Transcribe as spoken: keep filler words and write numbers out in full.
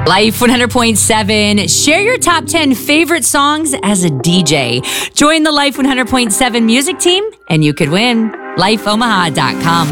Life one hundred point seven. Share your top ten favorite songs as a D J. Join the Life one hundred point seven music team and you could win. life omaha dot com.